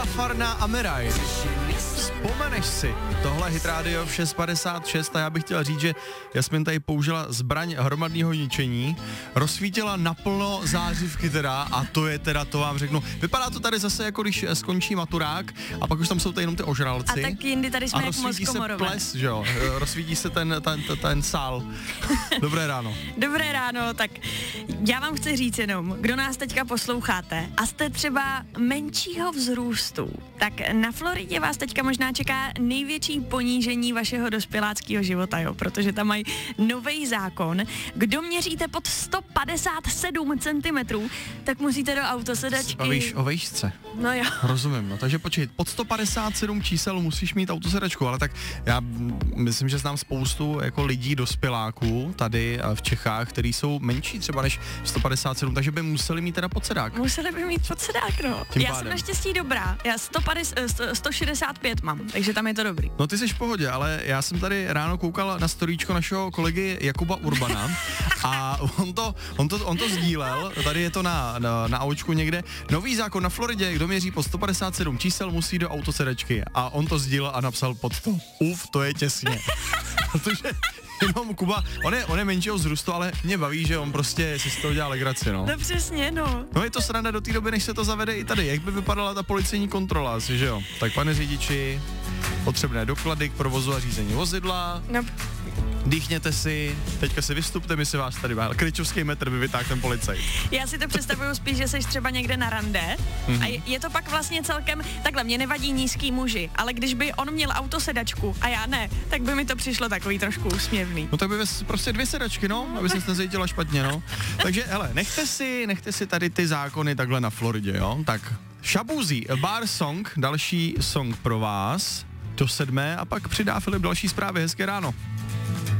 Farna a Mirai. Vzpomeneš si, tohle Hit Radio v 6.56 a já bych chtěl říct, že Jasmin tady použila zbraň hromadného ničení, rozsvítila naplno zářivky teda a to je teda, to vám řeknu, vypadá to tady zase jako když skončí maturák a pak už tam jsou tady jenom ty ožralci. A tak jindy tady jsme jak Moskomorové. A rozsvítí se ples, že jo, rozsvítí se ten sál. Dobré ráno. Dobré ráno, tak já vám chci říct jenom, kdo nás teďka posloucháte a jste třeba menšího vzrůstu, tak na Floridě vás teďka možná čeká největší ponížení vašeho dospěláckého života, jo, protože tam mají nový zákon. Kdo měříte pod 157 cm, tak musíte do autosedačky. Víš o vejšce. No jo. Rozumím, no takže počkej, pod 157 čísel musíš mít autosedačku, ale tak já myslím, že znám spoustu jako lidí, dospěláků tady v Čechách, který jsou menší třeba než 157, takže by museli mít teda podsedák. Museli by mít podsedák, no. Já jsem naštěstí dobrá, já 165 mám, takže tam je to dobrý. No ty jsi v pohodě, ale já jsem tady ráno koukal na storíčko našeho kolegy Jakuba Urbana a on to sdílel, tady je to na aučku někde, nový zákon na Floridě, kdo měří po 157 čísel, musí do autosedačky a on to sdílel a napsal pod to, to je těsně. Protože jenom Kuba, on je menšího vzrůstu, ale mě baví, že on prostě si z toho dělá legraci, no. No přesně, no. No je to sranda do té doby, než se to zavede i tady. Jak by vypadala ta policejní kontrola asi, že jo? Tak pane řidiči, potřebné doklady k provozu a řízení vozidla. No. Dýchněte si, teďka si vystupte, my si vás tady máme. Kryčovský metr by vytáhl ten policajt. Já si to představuju spíš, že jsi třeba někde na rande a je to pak vlastně celkem, takhle, mě nevadí nízký muži, ale když by on měl autosedačku a já ne, tak by mi to přišlo takový trošku úsměvný. No tak by prostě 2 sedačky, no, aby se nezajítila špatně, no. Takže, hele, nechte si tady ty zákony takhle na Floridě, jo. Tak Shaboozey, Bar Song, další song pro vás do 7 a pak přidá Filip další zprávy. Hezké ráno.